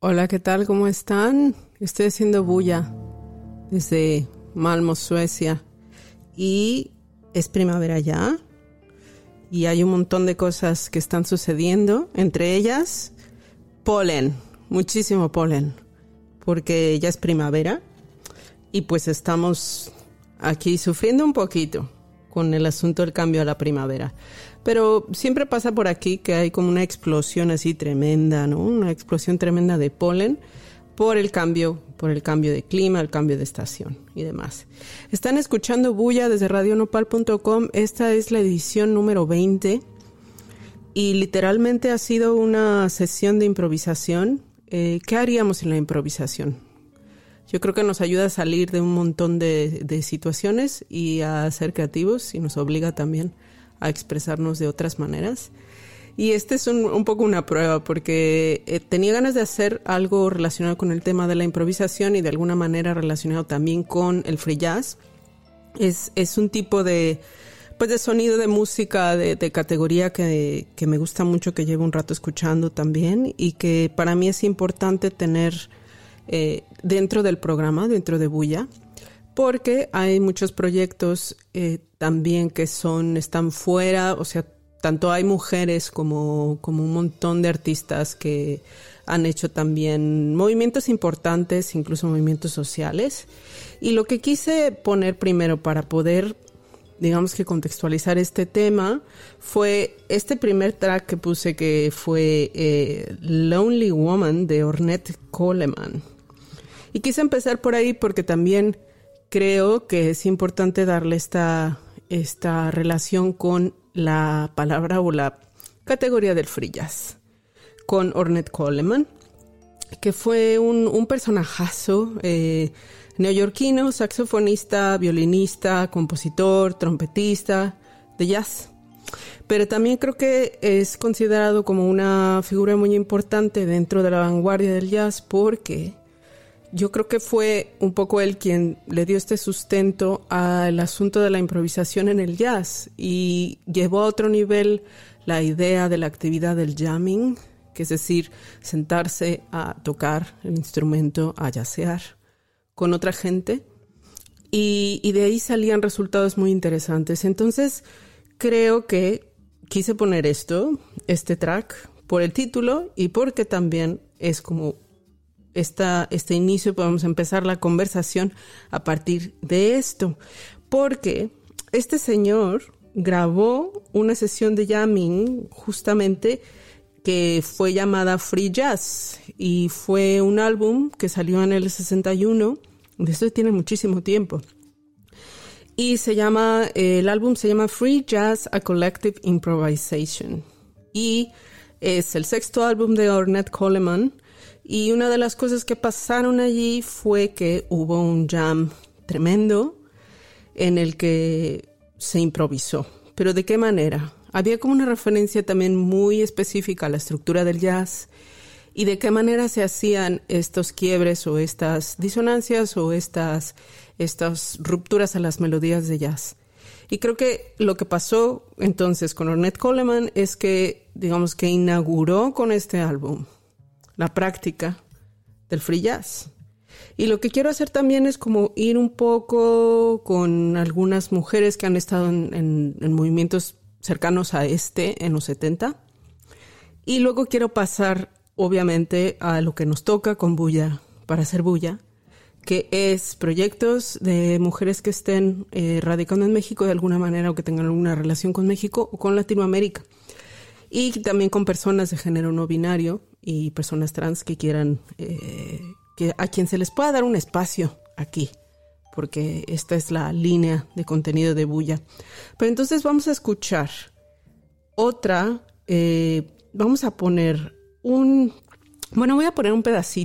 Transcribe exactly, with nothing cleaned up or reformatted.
Hola, ¿qué tal? ¿Cómo están? Estoy haciendo bulla desde Malmö, Suecia. Y es primavera ya. Y hay un montón de cosas que están sucediendo. Entre ellas, polen. Muchísimo polen. Porque ya es primavera. Y pues estamos aquí sufriendo un poquito con el asunto del cambio a la primavera. Pero siempre pasa por aquí que hay como una explosión así tremenda, ¿no? Una explosión tremenda de polen por el cambio, por el cambio de clima, el cambio de estación y demás. Están escuchando Bulla desde radio nopal punto com. Esta es la edición número veinte y literalmente ha sido una sesión de improvisación. Eh, ¿Qué haríamos en la improvisación? Yo creo que nos ayuda a salir de un montón de, de situaciones y a ser creativos, y nos obliga también a expresarnos de otras maneras. Y este es un, un poco una prueba, porque eh, tenía ganas de hacer algo relacionado con el tema de la improvisación y de alguna manera relacionado también con el free jazz. Es, es un tipo de, pues de sonido de música de, de categoría que, que me gusta mucho, que llevo un rato escuchando también, y que para mí es importante tener eh, dentro del programa, dentro de Bulla, porque hay muchos proyectos eh, también que son, están fuera, o sea, tanto hay mujeres como, como un montón de artistas que han hecho también movimientos importantes, incluso movimientos sociales. Y lo que quise poner primero para poder, digamos que contextualizar este tema, fue este primer track que puse, que fue eh, Lonely Woman de Ornette Coleman. Y quise empezar por ahí porque también creo que es importante darle esta, esta relación con la palabra o la categoría del free jazz, con Ornette Coleman, que fue un, un personajazo eh, neoyorquino, saxofonista, violinista, compositor, trompetista de jazz. Pero también creo que es considerado como una figura muy importante dentro de la vanguardia del jazz, porque yo creo que fue un poco él quien le dio este sustento al asunto de la improvisación en el jazz y llevó a otro nivel la idea de la actividad del jamming, que es decir, sentarse a tocar el instrumento, a jazzear con otra gente, y, y de ahí salían resultados muy interesantes. Entonces creo que quise poner esto, este track, por el título y porque también es como Esta, este inicio, podemos empezar la conversación a partir de esto, porque este señor grabó una sesión de jamming justamente que fue llamada Free Jazz, y fue un álbum que salió en el sesenta y uno, de esto tiene muchísimo tiempo, y se llama, el álbum se llama Free Jazz, A Collective Improvisation, y es el sexto álbum de Ornette Coleman. Y una de las cosas que pasaron allí fue que hubo un jam tremendo en el que se improvisó. ¿Pero de qué manera? Había como una referencia también muy específica a la estructura del jazz y de qué manera se hacían estos quiebres o estas disonancias o estas, estas rupturas a las melodías de jazz. Y creo que lo que pasó entonces con Ornette Coleman es que, digamos que inauguró con este álbum la práctica del free jazz. Y lo que quiero hacer también es como ir un poco con algunas mujeres que han estado en, en, en movimientos cercanos a este en los setenta. Y luego quiero pasar, obviamente, a lo que nos toca con Bulla, para hacer Bulla, que es proyectos de mujeres que estén eh, radicando en México de alguna manera, o que tengan alguna relación con México o con Latinoamérica. Y también con personas de género no binario y personas trans que quieran, eh, que a quien se les pueda dar un espacio aquí, porque esta es la línea de contenido de Bulla. Pero entonces vamos a escuchar otra, eh, vamos a poner un, bueno, voy a poner un pedacito